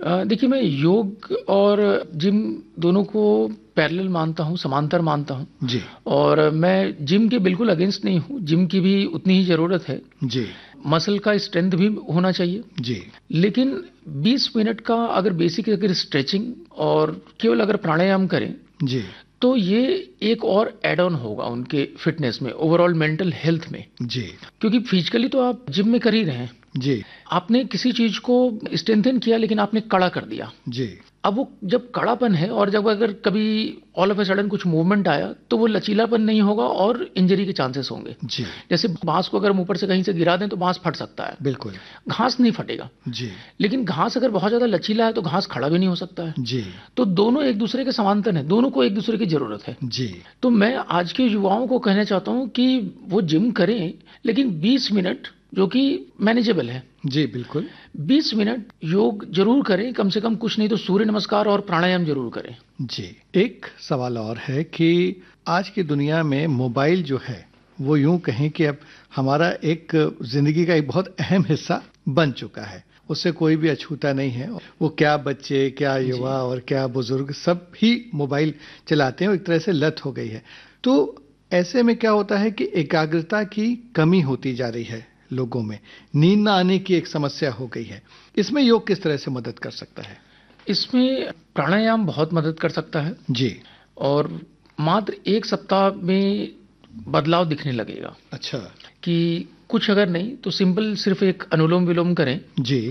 देखिए मैं योग और जिम दोनों को पैरेलल मानता हूँ, समांतर मानता हूँ। जी। और मैं जिम के बिल्कुल अगेंस्ट नहीं हूँ, जिम की भी उतनी ही ज़रूरत है। जी। मसल का स्ट्रेंथ भी होना चाहिए। जी। लेकिन 20 मिनट का अगर बेसिक अगर स्ट्रेचिंग और केवल अगर प्राणायाम करें जी। तो ये एक और ऐड ऑन होगा उनके फिटनेस में, ओवरऑल मेंटल हेल्थ में। जी। क्योंकि फिजिकली तो आप जिम में कर ही रहे हैं, जी। आपने किसी चीज को स्ट्रेंथन किया लेकिन आपने कड़ा कर दिया। जी। अब वो जब कड़ापन है और जब अगर कभी ऑल ऑफ ए सडन कुछ मूवमेंट आया तो वो लचीलापन नहीं होगा और इंजरी के चांसेस होंगे। जी। जैसे बांस को अगर हम ऊपर से कहीं से गिरा दें तो बांस फट सकता है, बिल्कुल। घास नहीं फटेगा। जी। लेकिन घास अगर बहुत ज्यादा लचीला है तो घास खड़ा भी नहीं हो सकता है। जी। तो दोनों एक दूसरे के समांतर हैं, दोनों को एक दूसरे की जरूरत है। जी। तो मैं आज के युवाओं को कहना चाहता हूं कि वो जिम करें लेकिन 20 मिनट जो कि मैनेजेबल है। जी बिल्कुल। 20 मिनट योग जरूर करें, कम से कम कुछ नहीं तो सूर्य नमस्कार और प्राणायाम जरूर करें। जी। एक सवाल और है कि आज की दुनिया में मोबाइल जो है वो यूं कहें कि अब हमारा एक जिंदगी का एक बहुत अहम हिस्सा बन चुका है, उससे कोई भी अछूता नहीं है। वो क्या बच्चे, क्या युवा और क्या बुजुर्ग सब ही मोबाइल चलाते हैं, एक तरह से लत हो गई है। तो ऐसे में क्या होता है कि एकाग्रता की कमी होती जा रही है लोगों में, नींद न आने की एक समस्या हो गई है। इसमें योग किस तरह से मदद कर सकता है? इसमें प्राणायाम बहुत मदद कर सकता है जी। और मात्र 1 सप्ताह में बदलाव दिखने लगेगा। अच्छा। कि कुछ अगर नहीं तो सिंपल सिर्फ एक अनुलोम विलोम करें। जी।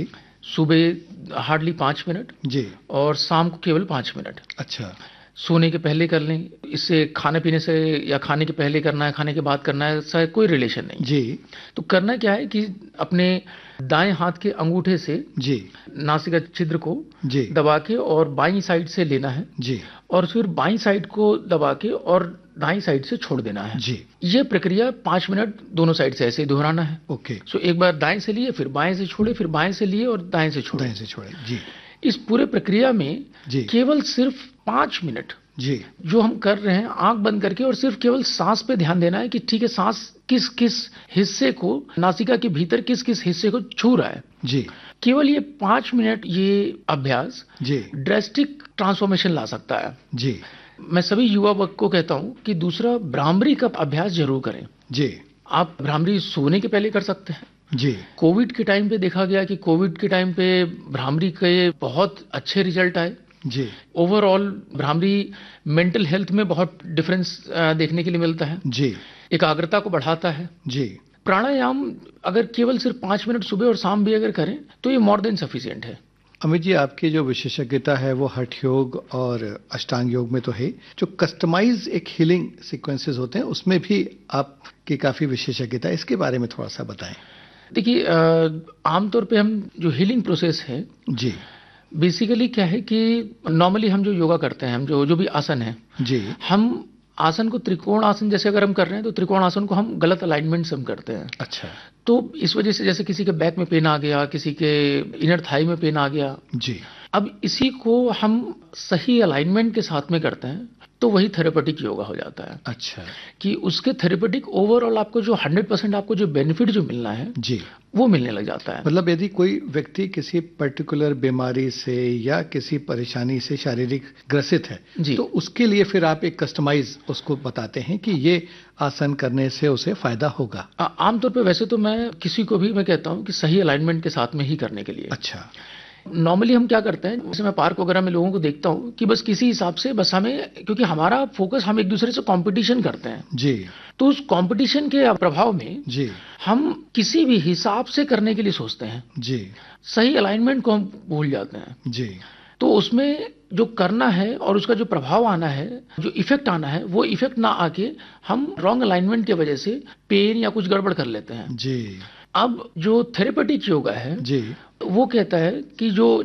सुबह हार्डली 5 मिनट। जी। और शाम को केवल 5 मिनट। अच्छा। सोने के पहले कर लें। इससे खाने पीने से या खाने के पहले करना है, खाने के बाद करना है, ऐसा कोई रिलेशन नहीं। जी। तो करना क्या है कि अपने दाएं हाथ के अंगूठे से जी नासिका छिद्र को जी दबा के और बाईं साइड से लेना है। जी। और फिर बाईं साइड को दबा के और दाईं साइड से छोड़ देना है। जी। ये प्रक्रिया 5 मिनट दोनों साइड से ऐसे ही दोहराना है। ओके। सो एक बार दाएं से लिए, फिर बाएं से छोड़े, फिर बाएं से लिए और दाएं से छोड़े। दाएं से छोड़े। जी। इस पूरे प्रक्रिया में जी केवल सिर्फ 5 मिनट जी जो हम कर रहे हैं आंख बंद करके, और सिर्फ केवल सांस पे ध्यान देना है कि ठीक है सांस किस किस हिस्से को, नासिका के भीतर किस किस हिस्से को छू रहा है। जी। केवल ये 5 मिनट ये अभ्यास जी ड्रेस्टिक ट्रांसफॉर्मेशन ला सकता है। जी। मैं सभी युवा वर्ग को कहता हूं कि दूसरा भ्रामरी का अभ्यास जरूर करें। जी। आप भ्रामरी सोने के पहले कर सकते हैं। जी। कोविड के टाइम पे देखा गया कि कोविड के टाइम पे भ्रामरी के बहुत अच्छे रिजल्ट आए। जी। ओवरऑल भ्रामरी मेंटल हेल्थ में बहुत डिफरेंस देखने के लिए मिलता है। जी। एकाग्रता को बढ़ाता है। जी। प्राणायाम अगर केवल सिर्फ 5 मिनट सुबह और शाम भी अगर करें तो ये मोर देन सफिशिएंट है। अमित जी, आपकी जो विशेषज्ञता है वो हठ योग और अष्टांग योग में तो है, जो कस्टमाइज एक हीलिंग सीक्वेंसेस होते हैं उसमें भी आपकी काफी विशेषज्ञता है, इसके बारे में थोड़ा सा बताएं। देखिए आमतौर पे हम जो हीलिंग प्रोसेस है जी बेसिकली क्या है कि नॉर्मली हम जो योगा करते हैं, हम जो भी आसन है, जी हम आसन को त्रिकोण आसन जैसे अगर हम कर रहे हैं तो त्रिकोण आसन को हम गलत अलाइनमेंट से हम करते हैं। अच्छा। तो इस वजह से जैसे किसी के बैक में पेन आ गया, किसी के इनर थाई में पेन आ गया। जी। अब इसी को हम सही अलाइनमेंट के साथ में करते हैं तो वही थेरेपेटिक योगा हो जाता है। अच्छा। कि उसके थेरेपेटिक ओवरऑल आपको जो 100% आपको जो बेनिफिट जो मिलना है जी वो मिलने लग जाता है। मतलब यदि कोई व्यक्ति किसी पर्टिकुलर बीमारी से या किसी परेशानी से शारीरिक ग्रसित है जी, तो उसके लिए फिर आप एक कस्टमाइज उसको बताते हैं कि ये आसन करने से उसे फायदा होगा। आमतौर पे वैसे तो मैं किसी को भी मैं कहता हूँ कि सही अलाइनमेंट के साथ में ही करने के लिए। अच्छा। नॉर्मली हम क्या करते हैं, जैसे मैं पार्क वगैरह में लोगों को देखता हूँ कि बस किसी हिसाब से बस हमें, क्योंकि हमारा फोकस हम एक दूसरे से कंपटीशन करते हैं। जी। तो उस कंपटीशन के प्रभाव में जी हम किसी भी हिसाब से करने के लिए सोचते हैं। जी सही अलाइनमेंट को हम भूल जाते हैं। जी तो उसमें जो करना है और उसका जो प्रभाव आना है, जो इफेक्ट आना है, वो इफेक्ट ना आके हम रॉन्ग अलाइनमेंट की वजह से पेन या कुछ गड़बड़ कर लेते हैं। जी। अब जो थेरेपेटिक योगा है जी वो कहता है कि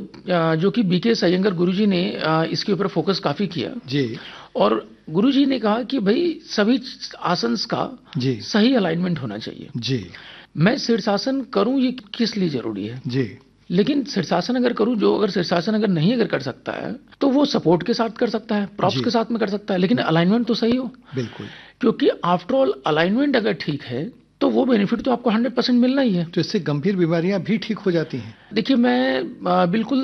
जो कि बीके अयंगर गुरुजी ने इसके ऊपर फोकस काफी किया। जी और गुरुजी ने कहा कि भाई सभी आसन्स का जी सही अलाइनमेंट होना चाहिए। जी मैं शीर्षासन करूं ये किस लिए जरूरी है, जी लेकिन शीर्षासन अगर करूं, जो अगर शीर्षासन अगर नहीं अगर कर सकता है तो वो सपोर्ट के साथ कर सकता है, प्रॉप्स जी। के साथ में कर सकता है, लेकिन अलाइनमेंट तो सही हो। बिल्कुल। क्योंकि आफ्टर ऑल अलाइनमेंट अगर ठीक है तो वो बेनिफिट तो आपको 100% मिलना ही है। तो इससे गंभीर बीमारियां भी ठीक हो जाती हैं। देखिए मैं बिल्कुल